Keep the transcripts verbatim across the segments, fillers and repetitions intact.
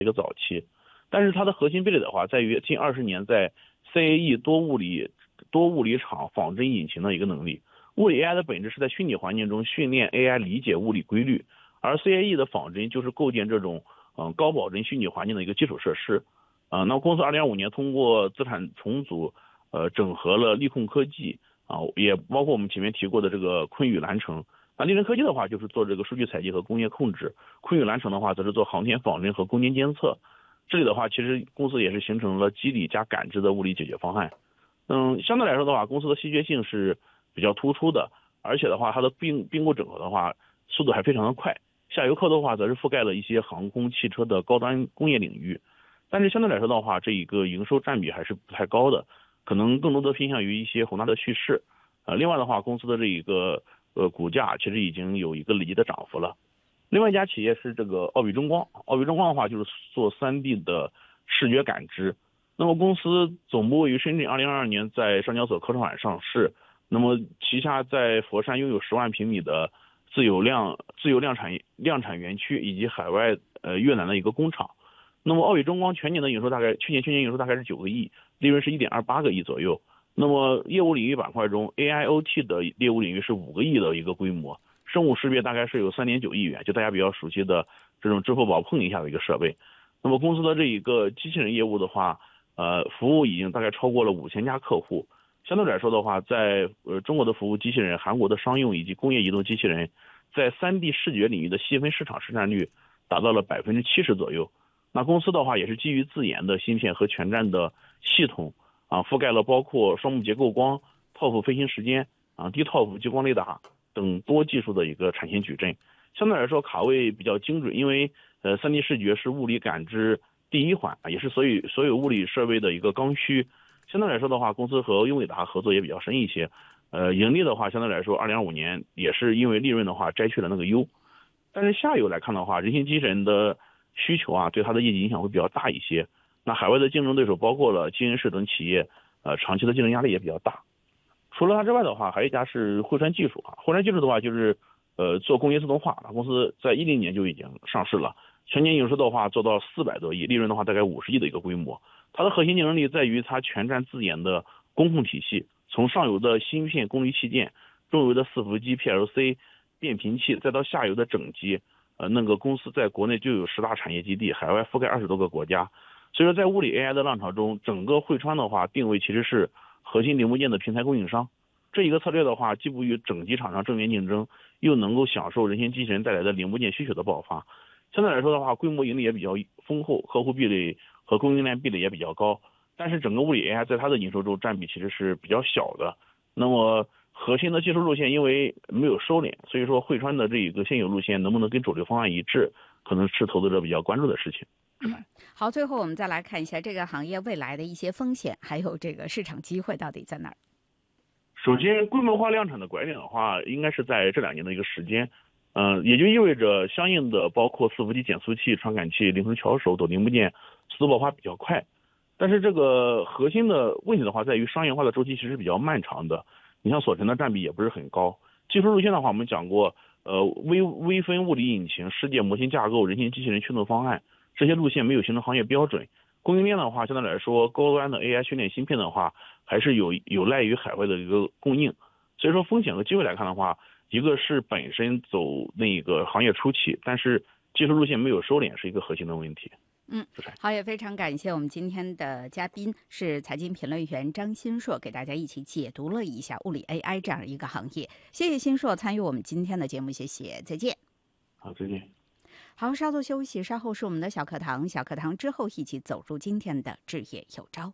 一个早期，但是它的核心壁垒的话，在于近二十年在 C A E 多物理多物理场仿真引擎的一个能力。物理 A I 的本质是在虚拟环境中训练 A I 理解物理规律，而 C A E 的仿真就是构建这种嗯高保真虚拟环境的一个基础设施。啊，那公司二零二五年通过资产重组，呃，整合了利控科技啊，也包括我们前面提过的这个昆宇蓝城。那利控科技的话，就是做这个数据采集和工业控制；昆宇蓝城的话，则是做航天仿真和空间监测。这里的话，其实公司也是形成了机理加感知的物理解决方案。嗯，相对来说的话，公司的稀缺性是比较突出的，而且的话，它的并并购整合的话，速度还非常的快。下游客的话，则是覆盖了一些航空、汽车的高端工业领域。但是相对来说的话，这一个营收占比还是不太高的，可能更多的偏向于一些宏大的叙事。呃，另外的话，公司的这一个呃股价其实已经有一个累积的涨幅了。另外一家企业是这个奥比中光，奥比中光的话就是做 三 D 的视觉感知。那么公司总部位于深圳，二零二二年在上交所科创板上市。那么旗下在佛山拥有十万平米的自有量自有量产量产园区以及海外呃越南的一个工厂。那么奥比中光全年的营收大概去年去年营收大概是九个亿，利润是一点二八个亿左右。那么业务领域板块中 A I O T 的业务领域是五个亿的一个规模，生物识别大概是有三点九亿元，就大家比较熟悉的这种支付宝碰一下的一个设备。那么公司的这一个机器人业务的话，呃，服务已经大概超过了五千家客户。相对来说的话，在呃中国的服务机器人、韩国的商用以及工业移动机器人，在 三 D 视觉领域的细分市场市占率达到了百分之七十左右。那公司的话也是基于自研的芯片和全站的系统啊，覆盖了包括双目结构光、T O F 飞行时间啊、低 T O F 激光雷达等多技术的一个产线矩阵。相对来说卡位比较精准，因为呃 三 D 视觉是物理感知第一环，也是所有所有物理设备的一个刚需。相对来说的话，公司和英伟达合作也比较深一些。呃，盈利的话，相对来说，二零二五年也是因为利润的话摘去了那个优。但是下游来看的话，人形机器人的需求啊，对它的业绩影响会比较大一些。那海外的竞争对手包括了金恩氏等企业，呃，长期的竞争压力也比较大。除了它之外的话，还有一家是汇川技术啊。汇川技术的话，就是呃做工业自动化，公司在一零年就已经上市了，全年营收的话做到四百多亿，利润的话大概五十亿的一个规模。它的核心竞争力在于它全站自研的工控体系，从上游的芯片功率器件，中游的伺服机 P L C 变频器，再到下游的整机。呃，那个公司在国内就有十大产业基地，海外覆盖二十多个国家。所以说，在物理 A I 的浪潮中，整个汇川的话定位其实是核心零部件的平台供应商。这一个策略的话，既不与整机厂商正面竞争，又能够享受人形机器人带来的零部件需求的爆发。相对来说的话，规模盈利也比较丰厚，客户壁垒和供应链壁垒也比较高。但是整个物理 A I 在它的营收中占比其实是比较小的。那么核心的技术路线因为没有收敛，所以说汇川的这一个现有路线能不能跟主流方案一致，可能是投资者比较关注的事情。 嗯，好，最后我们再来看一下这个行业未来的一些风险，还有这个市场机会到底在哪儿？ 首先，规模化量产的拐点的话，应该是在这两年的一个时间，嗯、呃，也就意味着相应的包括伺服器、减速器、传感器、灵魂巧手等零部件速度爆发比较快。但是这个核心的问题的话，在于商业化的周期其实比较漫长的。你像索成的占比也不是很高。技术路线的话，我们讲过，呃，微微分物理引擎、世界模型架构、人形机器人驱动方案，这些路线没有形成行业标准。供应链的话，相对来说，高端的 A I 训练芯片的话，还是有有赖于海外的一个供应。所以说，风险和机会来看的话，一个是本身走那个行业初期，但是技术路线没有收敛，是一个核心的问题。 嗯，好，也非常感谢我们今天的嘉宾是财经评论员张新硕，给大家一起解读了一下物理 A I 这样一个行业。谢谢新硕参与我们今天的节目，谢谢，再见。 好，再见。 好，稍作休息，稍后是我们的小课堂，小课堂之后一起走入今天的置业有招。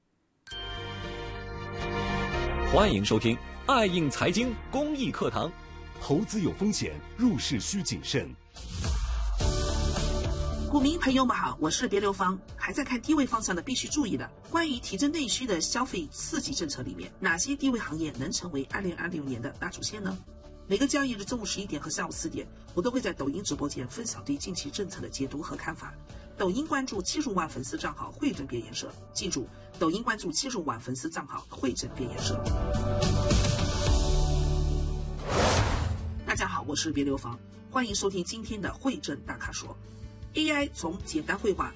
欢迎收听爱应财经公益课堂。 投资有风险，入市需谨慎。 股民朋友们好，我是别流芳。还在看低位方向的必须注意了，关于提振内需的消费刺激政策里面，哪些低位行业能成为二零二六年的大主线呢？每个交易日中午十一点和下午四点，我都会在抖音直播间分享对近期政策的解读和看法。抖音关注七十五万粉丝账号汇整变颜社，记住，抖音关注七十五万粉丝账号汇整变颜社。大家好，我是别流芳，欢迎收听今天的汇整大咖说。 A I 从简单绘画